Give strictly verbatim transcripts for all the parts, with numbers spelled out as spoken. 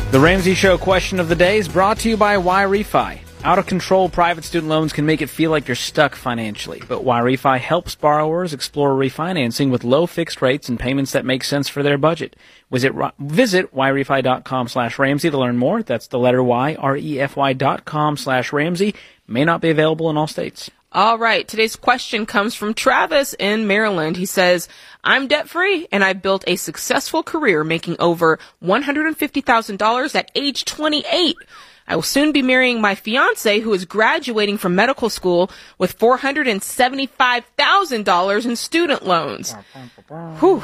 The Ramsey Show question of the day is brought to you by YRefi. Out-of-control private student loans can make it feel like you're stuck financially, but YRefi helps borrowers explore refinancing with low fixed rates and payments that make sense for their budget. Visit, visit yrefi.com slash Ramsey to learn more. That's the letter Y, R-E-F-Y dot com slash Ramsey. May not be available in all states. All right. Today's question comes from Travis in Maryland. He says, I'm debt-free and I built a successful career making over one hundred fifty thousand dollars at age twenty-eight. I will soon be marrying my fiance who is graduating from medical school with four hundred seventy-five thousand dollars in student loans. Whew.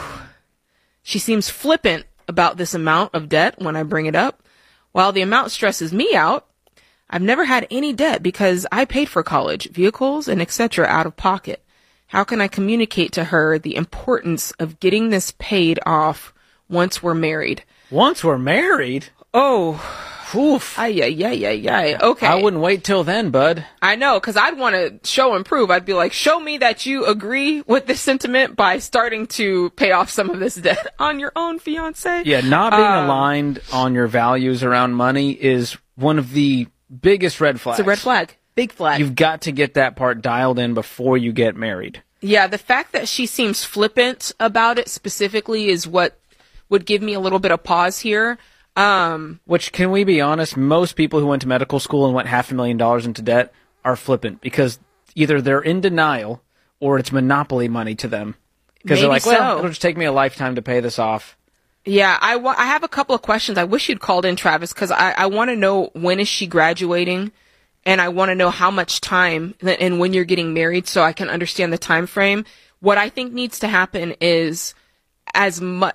She seems flippant about this amount of debt when I bring it up. While the amount stresses me out, I've never had any debt because I paid for college, vehicles, and et cetera out of pocket. How can I communicate to her the importance of getting this paid off once we're married? Once we're married? Oh, oof. Ay, ay, ay, ay, ay. Okay. I wouldn't wait till then, bud. I know, because I'd want to show and prove. I'd be like, show me that you agree with this sentiment by starting to pay off some of this debt on your own fiance. Yeah, not being um, aligned on your values around money is one of the biggest red flags. It's a red flag. Big flag. You've got to get that part dialed in before you get married. Yeah, the fact that she seems flippant about it specifically is what would give me a little bit of pause here. Um, Which, can we be honest, most people who went to medical school and went half a million dollars into debt are flippant because either they're in denial or it's monopoly money to them. Because they're like, well, so. it'll just take me a lifetime to pay this off. Yeah, I, wa- I have a couple of questions. I wish you'd called in, Travis, because I, I want to know when is she graduating, and I want to know how much time and when you're getting married so I can understand the time frame. What I think needs to happen is as much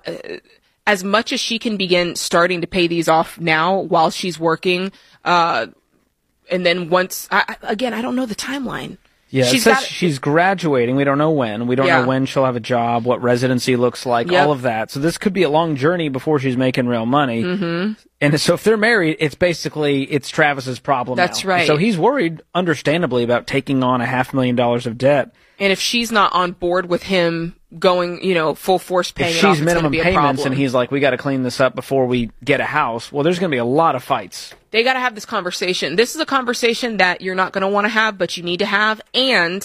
as much as she can begin starting to pay these off now while she's working, uh, and then once, I, again, I don't know the timeline. Yeah, she's it says got, she's graduating. We don't know when. We don't yeah. know when she'll have a job, what residency looks like, yep. all of that. So this could be a long journey before she's making real money. Mm-hmm. And so if they're married, it's basically, it's Travis's problem That's now. right. So he's worried, understandably, about taking on a half million dollars of debt. And if she's not on board with him going, you know, full force paying if it off, she's it's minimum be a payments problem. and he's like, we got to clean this up before we get a house, well, there's going to be a lot of fights. They got to have this conversation. This is a conversation that you're not going to want to have, but you need to have. And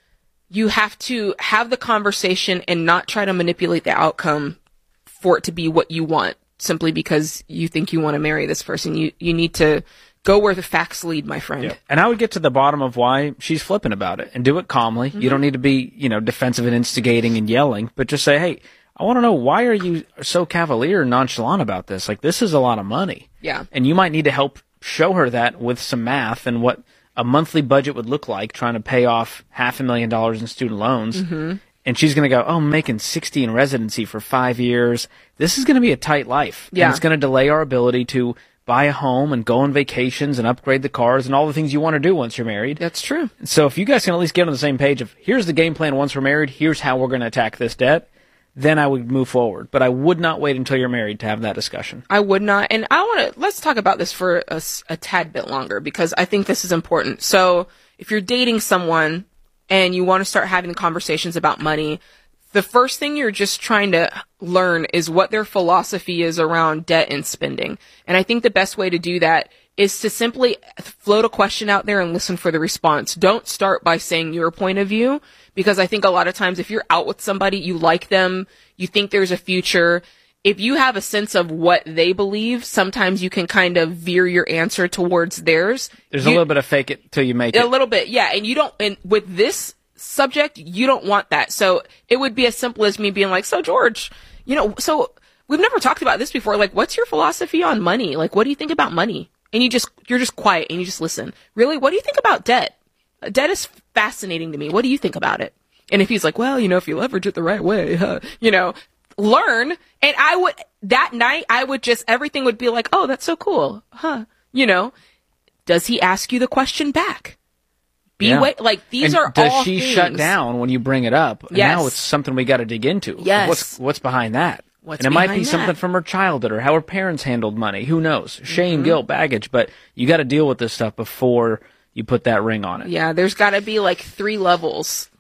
you have to have the conversation and not try to manipulate the outcome for it to be what you want simply because you think you want to marry this person. You, you need to go where the facts lead, my friend. Yeah. And I would get to the bottom of why she's flipping about it and do it calmly. Mm-hmm. You don't need to be, you know, defensive and instigating and yelling, but just say, hey, I want to know, why are you so cavalier and nonchalant about this? Like, this is a lot of money. Yeah. And you might need to help show her that with some math and what a monthly budget would look like trying to pay off half a million dollars in student loans. Mm-hmm. And she's going to go, oh, I'm making sixty in residency for five years. This is going to be a tight life. Yeah. And it's going to delay our ability to buy a home and go on vacations and upgrade the cars and all the things you want to do once you're married. That's true. So if you guys can at least get on the same page of, here's the game plan once we're married, here's how we're going to attack this debt, then I would move forward. But I would not wait until you're married to have that discussion. I would not. And I want to, let's talk about this for a, a tad bit longer because I think this is important. So if you're dating someone and you want to start having conversations about money, the first thing you're just trying to learn is what their philosophy is around debt and spending. And I think the best way to do that is to simply float a question out there and listen for the response. Don't start by saying your point of view, because I think a lot of times if you're out with somebody, you like them, you think there's a future, if you have a sense of what they believe, sometimes you can kind of veer your answer towards theirs. There's you, a little bit of fake it till you make it. A little bit, yeah. And you don't, and with this subject, you don't want that. So it would be as simple as me being like, so George, you know, so we've never talked about this before. Like, what's your philosophy on money? Like, what do you think about money? And you just, you're just quiet and you just listen. Really? What do you think about debt? Debt is fascinating to me. What do you think about it? And if he's like, well, you know, if you leverage it the right way, huh, you know, learn. And I would, that night, I would just, everything would be like, oh, that's so cool. Huh. You know, does he ask you the question back? Be yeah. wait, like these and are does all she things. shut down when you bring it up? And Yes. now it's something we got to dig into. Yes. What's what's behind that? What's and it might be behind something that? from her childhood or how her parents handled money. Who knows? Shame, Mm-hmm. guilt, baggage. But you got to deal with this stuff before you put that ring on it. Yeah, there's got to be like three levels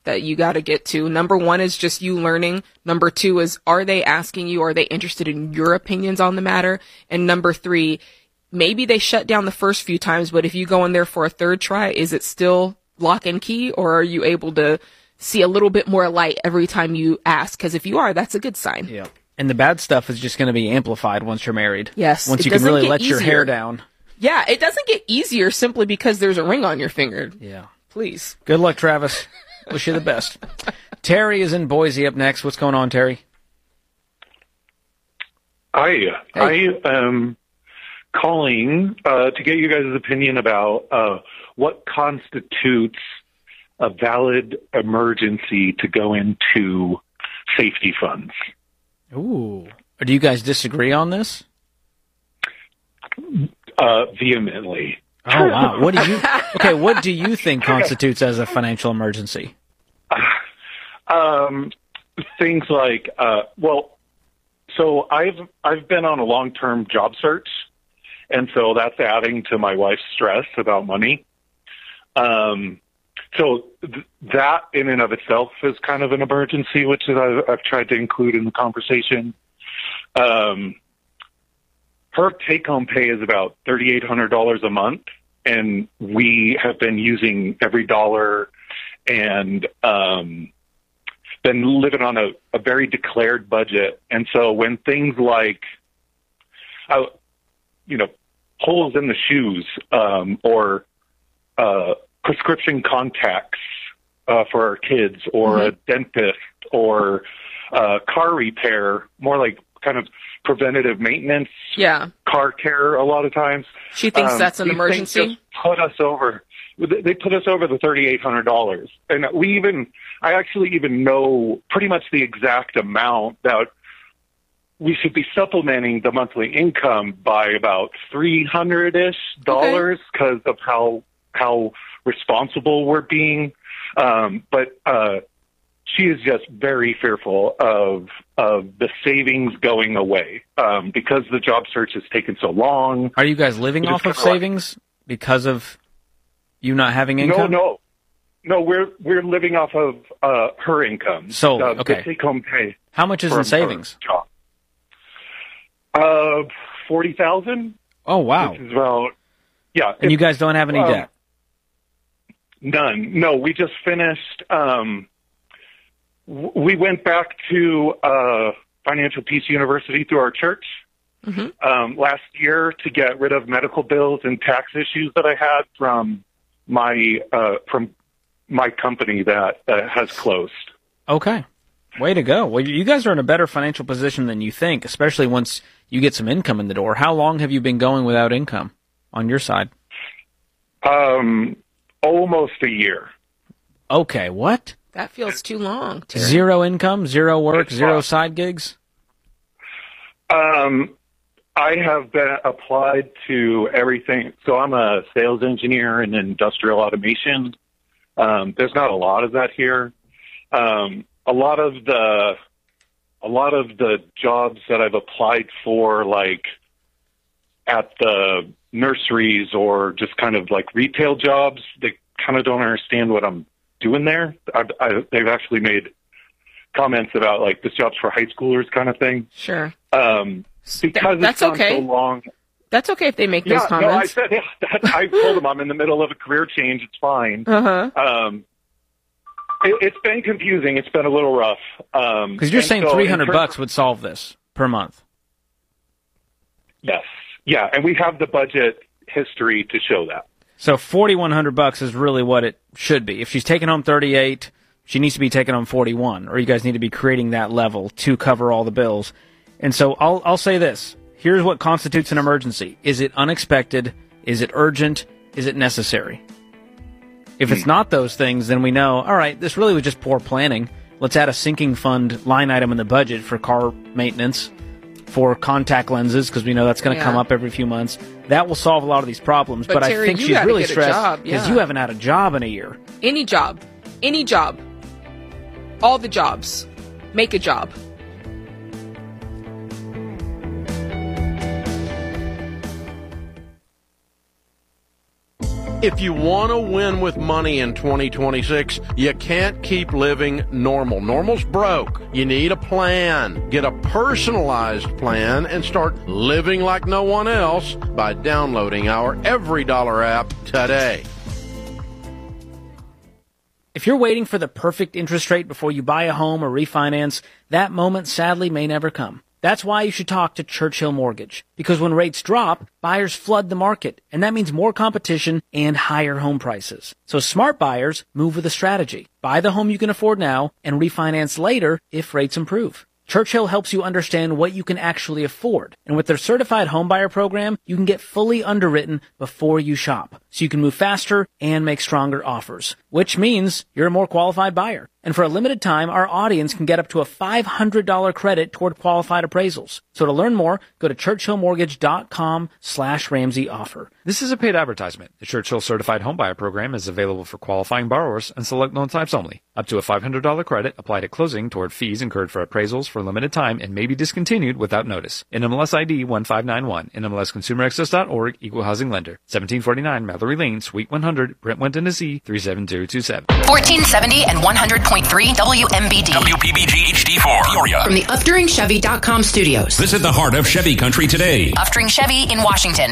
that you got to get to. Number one is just you learning. Number two is, are they asking you? Are they interested in your opinions on the matter? And number three, maybe they shut down the first few times, but if you go in there for a third try, is it still lock and key, or are you able to see a little bit more light every time you ask? Because if you are, that's a good sign. Yeah. And the bad stuff is just going to be amplified once you're married. Yes. Once you can really let your hair down. Yeah, it doesn't get easier simply because there's a ring on your finger. Yeah. Please. Good luck, Travis. Wish you the best. Terry is in Boise up next. What's going on, Terry? Hi. Hey. I am calling uh, to get you guys' opinion about uh, what constitutes a valid emergency to go into safety funds. Ooh. Do you guys disagree on this? Uh, vehemently. Oh, wow. What do you, okay, what do you think constitutes as a financial emergency? Um, things like, uh, well, so I've, I've been on a long-term job search, and so that's adding to my wife's stress about money. Um, so th- that in and of itself is kind of an emergency, which is I've, I've tried to include in the conversation. Um, her take-home pay is about three thousand eight hundred dollars a month, and we have been using every dollar and um, been living on a, a very declared budget. And so when things like, uh, you know, holes in the shoes um, or uh, prescription contacts uh, for our kids, or mm-hmm. a dentist, or uh, car repair, more like kind of preventative maintenance, yeah, car care a lot of times. She thinks um, that's an emergency? Just put us over. They put us over the three thousand eight hundred dollars. And we even, I actually even know pretty much the exact amount that we should be supplementing the monthly income by about three hundred-ish dollars because okay. of how, how responsible we're being. Um, but, uh, she is just very fearful of of the savings going away um, because the job search has taken so long. Are you guys living off of savings like, because of you not having income? No, no, no. We're we're living off of uh, her income. So uh, okay, the take home pay. How much is in savings? Uh, forty thousand. Oh wow! Which is about yeah. And you guys don't have any um, debt? None. No, we just finished. Um, We went back to uh, Financial Peace University through our church mm-hmm. um, last year to get rid of medical bills and tax issues that I had from my uh, from my company that uh, has closed. Okay, way to go! Well, you guys are in a better financial position than you think, especially once you get some income in the door. How long have you been going without income on your side? Um, almost a year. Okay, what? That feels too long. Terry. Zero income, zero work, zero side gigs? Um, I have been applied to everything. So I'm a sales engineer in industrial automation. Um, there's not a lot of that here. Um, a lot of the, a lot of the jobs that I've applied for, like at the nurseries or just kind of like retail jobs, they kind of don't understand what I'm doing there. I, I, they've actually made comments about like this job's for high schoolers kind of thing. Sure. Um, because Th- that's it's okay. so long. That's okay if they make yeah, those comments. No, I said yeah, that, I told them I'm in the middle of a career change. It's fine. Uh huh. Um, it, it's been confusing. It's been a little rough. Um, because you're saying so three hundred bucks of, would solve this per month. Yes. Yeah, and we have the budget history to show that. So forty-one hundred bucks is really what it should be. If she's taking home thirty-eight, she needs to be taking home forty-one, or you guys need to be creating that level to cover all the bills. And so I'll I'll say this. Here's what constitutes an emergency. Is it unexpected? Is it urgent? Is it necessary? If it's not those things, then we know, all right, this really was just poor planning. Let's add a sinking fund line item in the budget for car maintenance, for contact lenses, because we know that's going to yeah. come up every few months. That will solve a lot of these problems. But, but Terry, I think she's she's really get stressed because yeah. you haven't had a job in a year. Any job. Any job. All the jobs. Make a job. If you want to win with money in twenty twenty-six, you can't keep living normal. Normal's broke. You need a plan. Get a personalized plan and start living like no one else by downloading our Every Dollar app today. If you're waiting for the perfect interest rate before you buy a home or refinance, that moment sadly may never come. That's why you should talk to Churchill Mortgage. Because when rates drop, buyers flood the market, and that means more competition and higher home prices. So smart buyers move with a strategy. Buy the home you can afford now and refinance later if rates improve. Churchill helps you understand what you can actually afford. And with their certified homebuyer program, you can get fully underwritten before you shop. So you can move faster and make stronger offers, which means you're a more qualified buyer. And for a limited time, our audience can get up to a five hundred dollars credit toward qualified appraisals. So to learn more, go to churchillmortgage.com slash Ramsey offer. This is a paid advertisement. The Churchill Certified Homebuyer Program is available for qualifying borrowers and select loan types only. Up to a five hundred dollars credit applied at closing toward fees incurred for appraisals for a limited time and may be discontinued without notice. N M L S I D one five nine one, N M L S Consumer Access dot org, Equal Housing Lender. seventeen forty-nine Mallory Lane, Suite one hundred, Brentwood, Tennessee, three seven zero two seven. fourteen seventy and one hundred point three W M B D. W P B G H D four. Peoria. From the Upduring Chevy dot com studios. Visit the heart of Chevy country today. Upduring Chevy in Washington.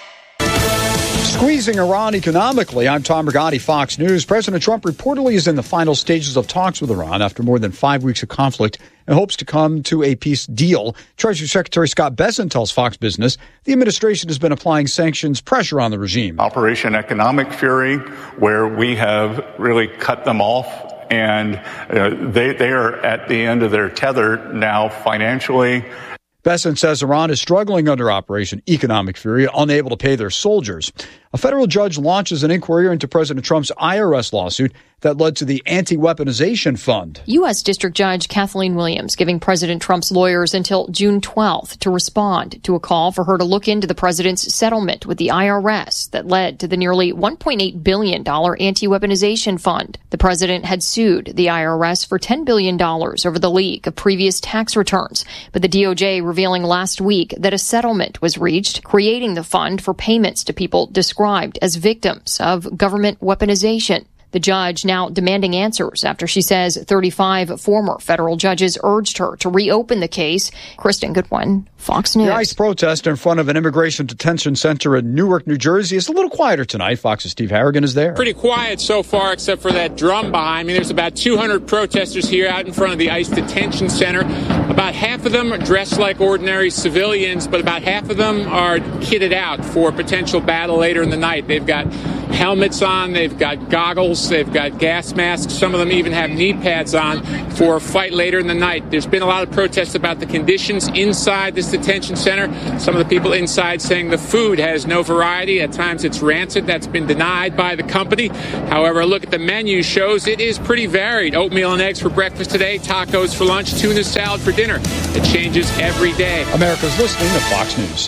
Squeezing Iran economically. I'm Tom Rigotti, Fox News. President Trump reportedly is in the final stages of talks with Iran after more than five weeks of conflict and hopes to come to a peace deal. Treasury Secretary Scott Bessent tells Fox Business the administration has been applying sanctions pressure on the regime. Operation Economic Fury, where we have really cut them off, and uh, they, they are at the end of their tether now financially. Bessent says Iran is struggling under Operation Economic Fury, unable to pay their soldiers. A federal judge launches an inquiry into President Trump's I R S lawsuit that led to the anti-weaponization fund. U S. District Judge Kathleen Williams giving President Trump's lawyers until June twelfth to respond to a call for her to look into the president's settlement with the I R S that led to the nearly one point eight billion dollars anti-weaponization fund. The president had sued the I R S for ten billion dollars over the leak of previous tax returns, but the D O J revealing last week that a settlement was reached, creating the fund for payments to people described as victims of government weaponization. The judge now demanding answers after she says thirty-five former federal judges urged her to reopen the case. Kristen Goodwin, Fox News. The ICE protest in front of an immigration detention center in Newark, New Jersey is a little quieter tonight. Fox's Steve Harrigan is there. Pretty quiet so far, except for that drum behind me. There's about two hundred protesters here out in front of the ICE detention center. About half of them are dressed like ordinary civilians, but about half of them are kitted out for potential battle later in the night. They've got helmets on, they've got goggles, they've got gas masks. Some of them even have knee pads on for a fight later in the night. There's been a lot of protests about the conditions inside this detention center. Some of the people inside saying the food has no variety. At times it's rancid. That's been denied by the company. However, a look at the menu shows it is pretty varied. Oatmeal and eggs for breakfast today, tacos for lunch, tuna salad for dinner. It changes every day. America's listening to Fox News.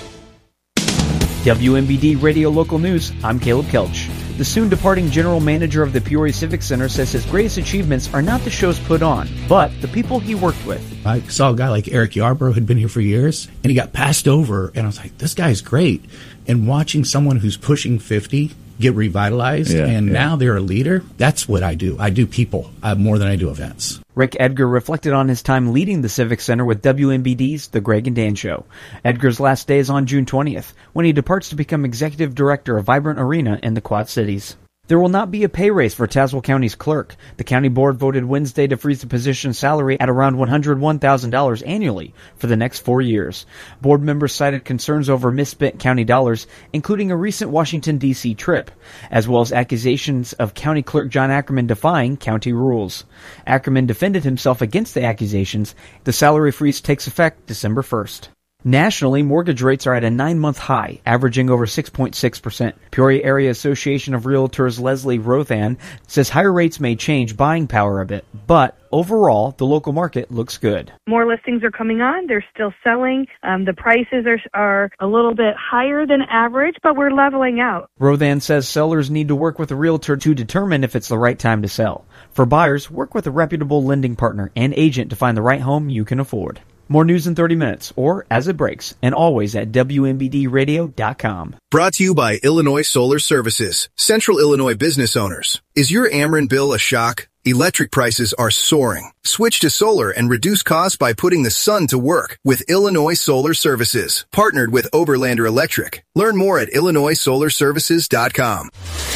W M B D Radio Local News, I'm Caleb Kelch. The soon-departing general manager of the Peoria Civic Center says his greatest achievements are not the shows put on, but the people he worked with. I saw a guy like Eric Yarborough who'd been here for years, and he got passed over, and I was like, this guy's great. And watching someone who's pushing fifty get revitalized, yeah, and yeah. now they're a leader, that's what I do. I do people uh, more than I do events. Rick Edgar reflected on his time leading the Civic Center with W M B D's The Greg and Dan Show. Edgar's last day is on June twentieth, when he departs to become executive director of Vibrant Arena in the Quad Cities. There will not be a pay raise for Tazewell County's clerk. The county board voted Wednesday to freeze the position's salary at around one hundred one thousand dollars annually for the next four years. Board members cited concerns over misspent county dollars, including a recent Washington, D C trip, as well as accusations of County Clerk John Ackerman defying county rules. Ackerman defended himself against the accusations. The salary freeze takes effect December first. Nationally, mortgage rates are at a nine-month high, averaging over six point six percent. Peoria Area Association of Realtors Leslie Rothan says higher rates may change buying power a bit, but overall, the local market looks good. More listings are coming on. They're still selling. Um, the prices are, are a little bit higher than average, but we're leveling out. Rothan says sellers need to work with a realtor to determine if it's the right time to sell. For buyers, work with a reputable lending partner and agent to find the right home you can afford. More news in thirty minutes, or as it breaks, and always at W M B D radio dot com. Brought to you by Illinois Solar Services, Central Illinois business owners. Is your Ameren bill a shock? Electric prices are soaring. Switch to solar and reduce costs by putting the sun to work with Illinois Solar Services, partnered with Oberlander Electric. Learn more at Illinois Solar Services dot com.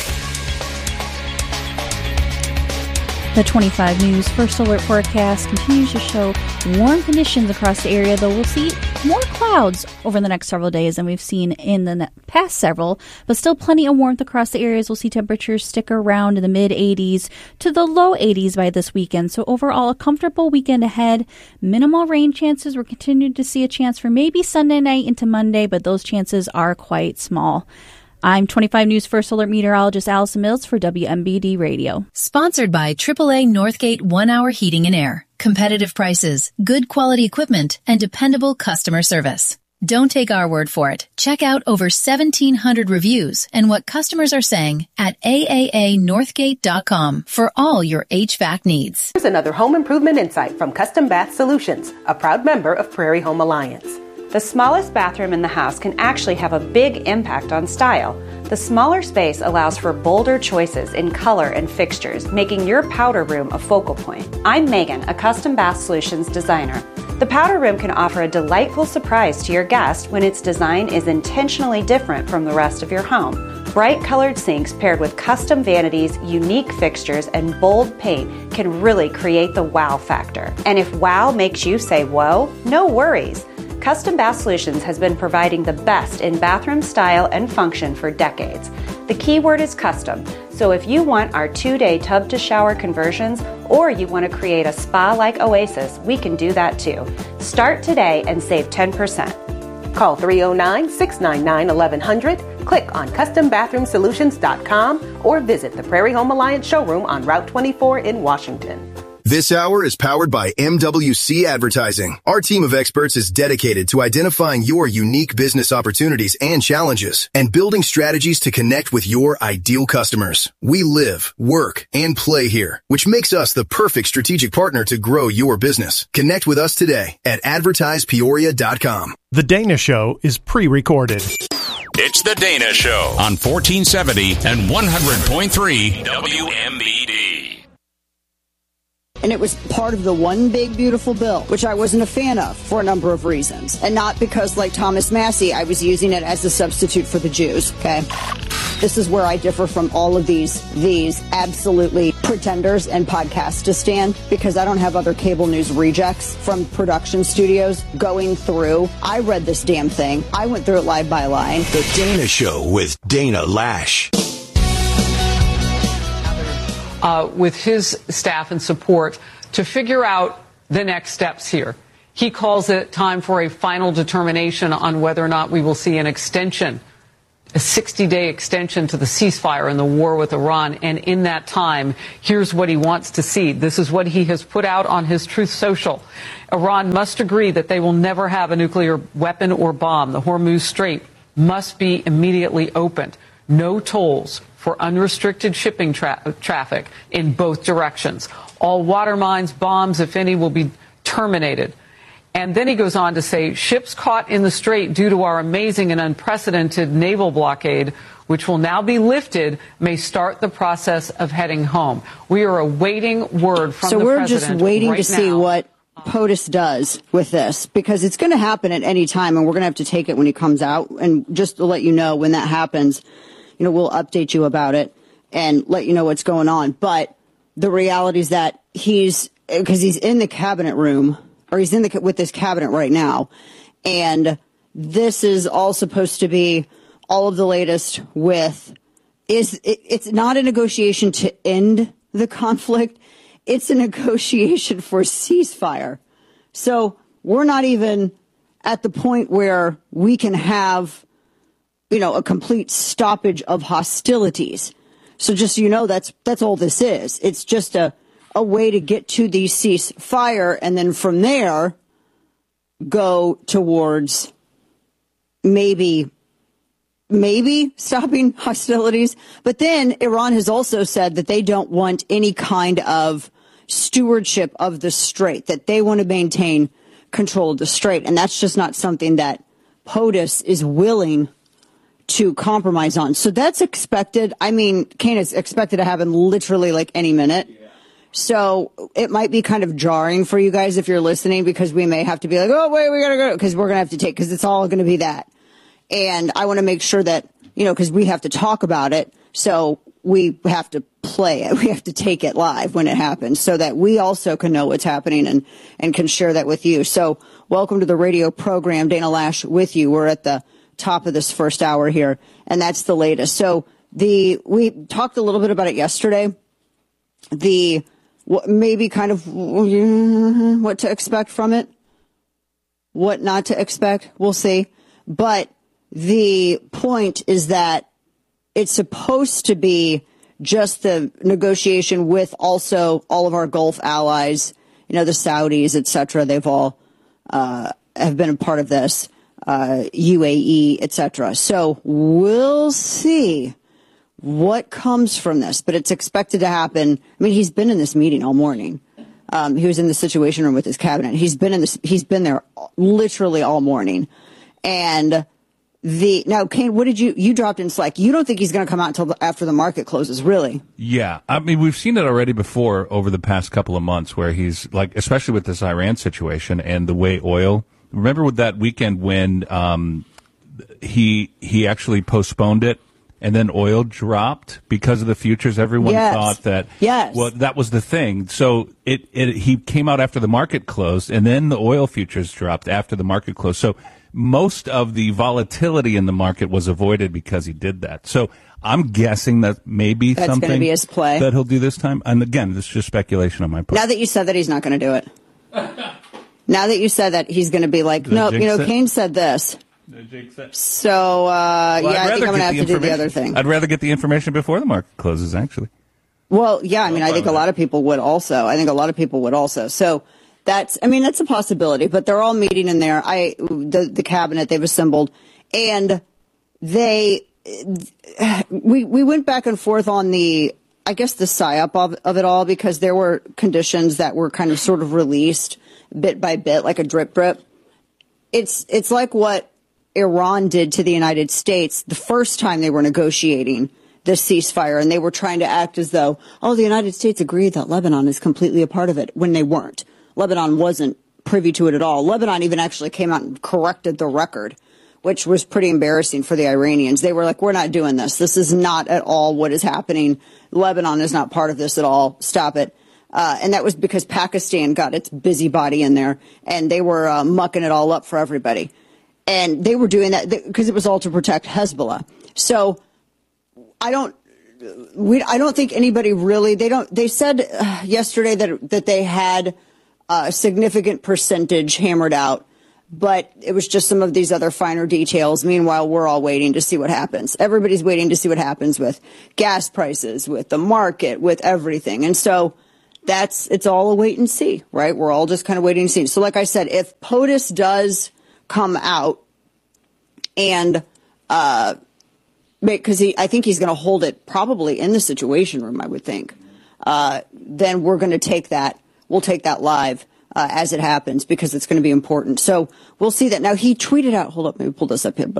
The twenty-five News First Alert forecast continues to show warm conditions across the area, though we'll see more clouds over the next several days than we've seen in the past several, but still plenty of warmth across the areas. We'll see temperatures stick around in the mid eighties to the low eighties by this weekend. So overall, a comfortable weekend ahead. Minimal rain chances. We're continuing to see a chance for maybe Sunday night into Monday, but those chances are quite small. I'm twenty-five News First Alert meteorologist Allison Mills for W M B D Radio. Sponsored by triple A Northgate One Hour Heating and Air. Competitive prices, good quality equipment, and dependable customer service. Don't take our word for it. Check out over seventeen hundred reviews and what customers are saying at A A A Northgate dot com for all your H V A C needs. Here's another home improvement insight from Custom Bath Solutions, a proud member of Prairie Home Alliance. The smallest bathroom in the house can actually have a big impact on style. The smaller space allows for bolder choices in color and fixtures, making your powder room a focal point. I'm Megan, a Custom Bath Solutions designer. The powder room can offer a delightful surprise to your guest when its design is intentionally different from the rest of your home. Bright colored sinks paired with custom vanities, unique fixtures, and bold paint can really create the wow factor. And if wow makes you say whoa, no worries. Custom Bath Solutions has been providing the best in bathroom style and function for decades. The key word is custom, so if you want our two-day tub-to-shower conversions or you want to create a spa-like oasis, we can do that too. Start today and save ten percent. Call three oh nine, six nine nine, eleven hundred, click on custom bathroom solutions dot com, or visit the Prairie Home Alliance showroom on Route twenty-four in Washington. This hour is powered by M W C Advertising. Our team of experts is dedicated to identifying your unique business opportunities and challenges and building strategies to connect with your ideal customers. We live, work, and play here, which makes us the perfect strategic partner to grow your business. Connect with us today at advertise peoria dot com. The Dana Show is pre-recorded. It's The Dana Show on fourteen seventy and one hundred point three W M B D. And it was part of the one big beautiful bill, which I wasn't a fan of for a number of reasons. And not because, like Thomas Massie, I was using it as a substitute for the Jews, okay? This is where I differ from all of these, these absolutely pretenders and podcasts to stand, because I don't have other cable news rejects from production studios going through. I read this damn thing. I went through it line by line. The Dana Show with Dana Lash. Uh, with his staff and support to figure out the next steps here. He calls it time for a final determination on whether or not we will see an extension, a sixty-day extension to the ceasefire and the war with Iran. And in that time, here's what he wants to see. This is what he has put out on his Truth Social. Iran must agree that they will never have a nuclear weapon or bomb. The Hormuz Strait must be immediately opened. No tolls for unrestricted shipping tra- traffic in both directions. All water mines, bombs, if any, will be terminated. And then he goes on to say, ships caught in the strait due to our amazing and unprecedented naval blockade, which will now be lifted, may start the process of heading home. We are awaiting word from so the president. So we're just waiting right to see now. what POTUS does with this, because it's going to happen at any time, and we're going to have to take it when he comes out. And just to let you know, when that happens, you know, we'll update you about it and let you know what's going on. But the reality is that he's, because he's in the cabinet room, or he's in the with this cabinet right now, and this is all supposed to be all of the latest with, is it, it's not a negotiation to end the conflict, it's a negotiation for ceasefire. So we're not even at the point where we can have, you know, a complete stoppage of hostilities. So just so you know, that's that's all this is. It's just a, a way to get to the ceasefire, and then from there go towards maybe maybe stopping hostilities. But then Iran has also said that they don't want any kind of stewardship of the strait, that they want to maintain control of the strait. And that's just not something that POTUS is willing to compromise on. So that's expected. I mean, Kane, is expected to happen literally like any minute. Yeah. So it might be kind of jarring for you guys if you're listening, because we may have to be like, oh, wait, we got to go, because we're going to have to take, because it's all going to be that. And I want to make sure that, you know, because we have to talk about it. So we have to play it. We have to take it live when it happens so that we also can know what's happening and, and can share that with you. So welcome to the radio program. Dana Lash with you. We're at the top of this first hour here, and that's the latest. So the we talked a little bit about it yesterday. The what, maybe kind of what to expect from it, what not to expect. We'll see. But the point is that it's supposed to be just the negotiation with also all of our Gulf allies, you know, the Saudis, et cetera. They've all uh, have been a part of this. Uh, U A E, et cetera. So we'll see what comes from this, but it's expected to happen. I mean, he's been in this meeting all morning. Um, he was in the Situation Room with his cabinet. He's been in this. He's been there literally all morning. And the now, Kane, what did you you dropped in Slack? You don't think he's going to come out until after the market closes, really? Yeah, I mean, we've seen it already before over the past couple of months, where he's like, especially with this Iran situation and the way oil. Remember with that weekend when um, he he actually postponed it, and then oil dropped because of the futures? Everyone yes. thought that. Yes. Well, that was the thing. So it, it he came out after the market closed, and then the oil futures dropped after the market closed. So most of the volatility in the market was avoided because he did that. So I'm guessing that maybe That's something gonna be his play. that he'll do this time. And again, this is just speculation on my part. Now that you said that he's not going to do it. Now that you said that he's going to be like, Did no, I you know, jinx it? Kane said this. So, uh, Well, yeah, I'd I think rather I'm going to get have the to do the information- other thing. I'd rather get the information before the market closes, actually. Well, yeah, I mean, I think a lot of people would also. I think a lot of people would also. So that's, I mean, that's a possibility, but they're all meeting in there. I, the, the cabinet they've assembled, and they, we, we went back and forth on the, I guess the psyop of, of it all, because there were conditions that were kind of sort of released bit by bit, like a drip drip. It's, it's like what Iran did to the United States the first time they were negotiating the ceasefire, and they were trying to act as though, oh, the United States agreed that Lebanon is completely a part of it, when they weren't. Lebanon wasn't privy to it at all. Lebanon even actually came out and corrected the record, which was pretty embarrassing for the Iranians. They were like, we're not doing this. This is not at all what is happening. Lebanon is not part of this at all. Stop it. Uh, and that was because Pakistan got its busybody in there, and they were uh, mucking it all up for everybody. And they were doing that because it was all to protect Hezbollah. So I don't, we, I don't think anybody really, they don't, they said uh, yesterday that, that they had a significant percentage hammered out, but it was just some of these other finer details. Meanwhile, we're all waiting to see what happens. Everybody's waiting to see what happens with gas prices, with the market, with everything. And so that's, it's all a wait and see, right? We're all just kind of waiting to see. So like I said, if POTUS does come out and, uh, because he, I think he's going to hold it probably in the Situation Room, I would think. Uh, then we're going to take that. We'll take that live uh, as it happens, because it's going to be important. So we'll see that. Now, he tweeted out, hold up, let me pull this up here.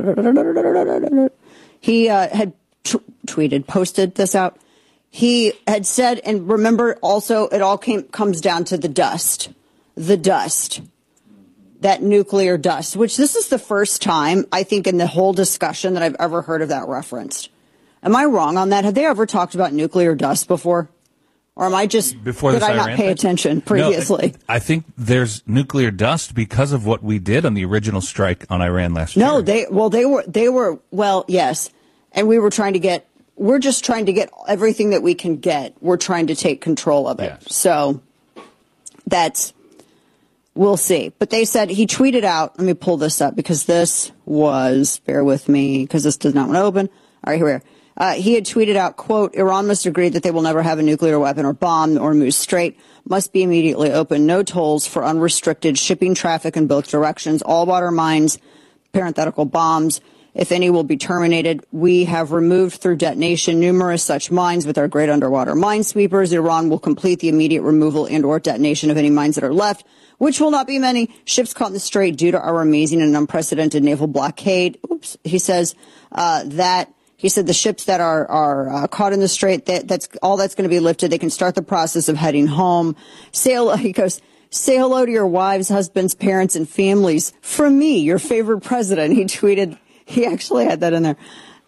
He uh, had t- tweeted, posted this out. He had said, and remember also, it all came comes down to the dust. The dust. That nuclear dust, which this is the first time, I think, in the whole discussion that I've ever heard of that referenced. Am I wrong on that? Have they ever talked about nuclear dust before? Or am I just, before did I Iran not pay thing? attention previously? No, I think there's nuclear dust because of what we did on the original strike on Iran last year. No, they, well, they were, they were, well, yes. And we were trying to get, we're just trying to get everything that we can get. We're trying to take control of it. Yes. So that's, we'll see. But they said, he tweeted out, let me pull this up because this was, bear with me, because this does not want to open. All right, here we are. Uh, he had tweeted out, quote, Iran must agree that they will never have a nuclear weapon or bomb. The Hormuz Strait must be immediately open. No tolls for unrestricted shipping traffic in both directions. All water mines, parenthetical bombs, if any, will be terminated. We have removed through detonation numerous such mines with our great underwater minesweepers. Iran will complete the immediate removal and or detonation of any mines that are left, which will not be many. Ships caught in the strait due to our amazing and unprecedented naval blockade. Oops. He says uh, that he said the ships that are are uh, caught in the strait, that, that's all that's going to be lifted. They can start the process of heading home. Sail. He goes. Say hello to your wives, husbands, parents, and families. From me, your favorite president. He tweeted, he actually had that in there.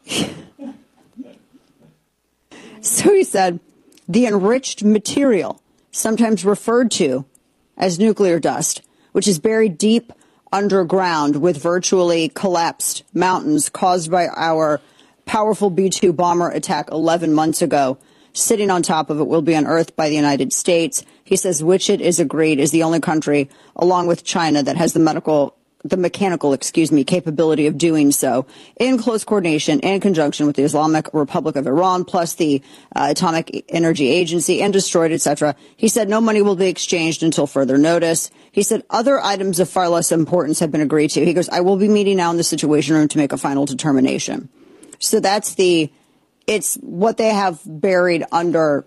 So he said, the enriched material, sometimes referred to as nuclear dust, which is buried deep underground with virtually collapsed mountains caused by our powerful B two bomber attack eleven months ago, sitting on top of it, will be unearthed by the United States. He says, which it is agreed is the only country, along with China, that has the medical, the mechanical, excuse me, capability of doing so in close coordination and conjunction with the Islamic Republic of Iran, plus the uh, Atomic Energy Agency, and destroyed, et cetera. He said no money will be exchanged until further notice. He said other items of far less importance have been agreed to. He goes, I will be meeting now in the Situation Room to make a final determination. So that's the, it's what they have buried under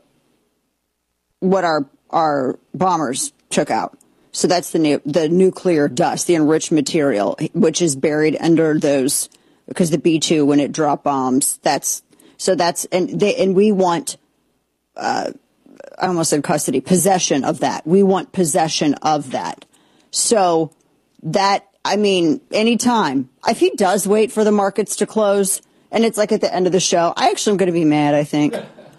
what our our bombers took out. So that's the nu- the nuclear dust, the enriched material, which is buried under those, because the B two, when it drop bombs, that's, so that's, and they, and we want, uh, I almost said custody, possession of that. We want possession of that. So that, I mean, anytime, if he does wait for the markets to close, and it's like at the end of the show, I actually am going to be mad, I think.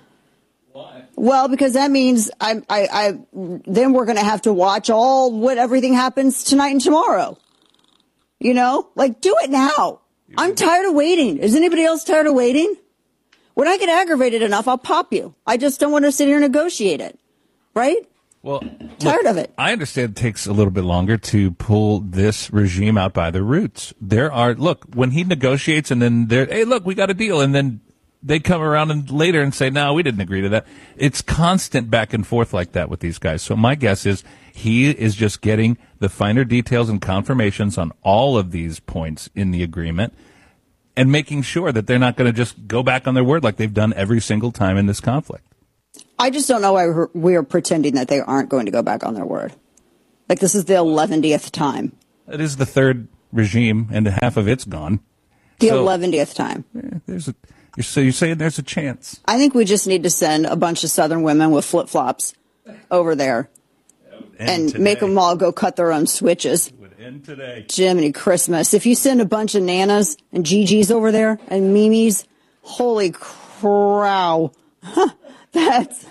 Well, because that means I, I, I then we're going to have to watch all what everything happens tonight and tomorrow. You know, like, do it now. I'm tired of waiting. Is anybody else tired of waiting? When I get aggravated enough, I'll pop you. I just don't want to sit here and negotiate it. Right? Well, tired look, of it. I understand it takes a little bit longer to pull this regime out by the roots. There are, look, when he negotiates and then there, hey, look, we got a deal, and then they come around and later and say, no, we didn't agree to that. It's constant back and forth like that with these guys. So my guess is he is just getting the finer details and confirmations on all of these points in the agreement and making sure that they're not going to just go back on their word like they've done every single time in this conflict. I just don't know why we're, we're pretending that they aren't going to go back on their word. Like, this is the eleventieth time. It is the third regime, and half of it's gone. The so, eleventieth time. Yeah, there's a... You're, so you're saying there's a chance? I think we just need to send a bunch of Southern women with flip-flops over there and today. make them all go cut their own switches. It would end today. Jiminy Christmas. If you send a bunch of Nanas and Gigi's over there and Mimi's, holy crow. That's,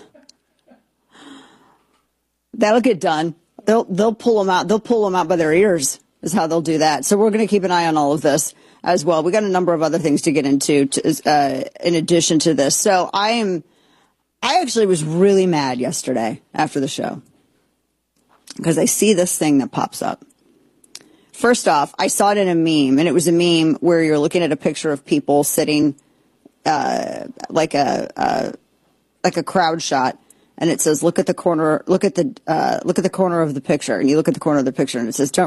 that'll get done. They'll, they'll pull them out. They'll pull them out by their ears is how they'll do that. So we're going to keep an eye on all of this as well. We got a number of other things to get into to, uh, in addition to this. So I am, I actually was really mad yesterday after the show because I see this thing that pops up. First off, I saw it in a meme, and it was a meme where you're looking at a picture of people sitting, uh, like a, uh, like a crowd shot. And it says, look at the corner, look at the, uh, look at the corner of the picture. And you look at the corner of the picture and it says, don't